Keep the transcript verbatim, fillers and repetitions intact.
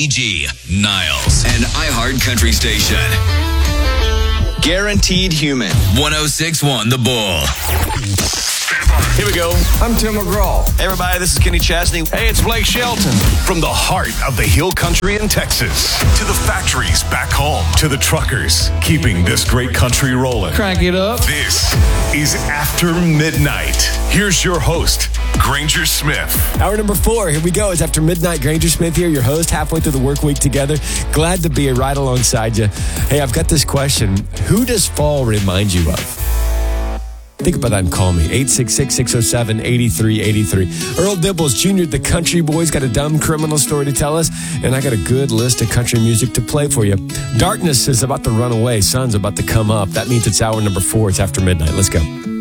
B G, Niles, and iHeart Country Station. Guaranteed Human. one oh six point one The Bull. Here we go. I'm Tim McGraw. Hey, everybody, this is Kenny Chesney. Hey, it's Blake Shelton. From the heart of the Hill Country in Texas to the factories back home to the truckers keeping this great country rolling. Crank it up. This is After Midnight. Here's your host, Granger Smith. Hour number four. Here we go. It's After Midnight. Granger Smith here, your host, halfway through the work week together. Glad to be right alongside you. Hey, I've got this question. Who does fall remind you of? Think about that and call me. eight six six, six oh seven, eight three eight three. Earl Dibbles Junior, the country boy's got a dumb criminal story to tell us, and I got a good list of country music to play for you. Darkness is about to run away. Sun's about to come up. That means it's hour number four. It's After Midnight. Let's go.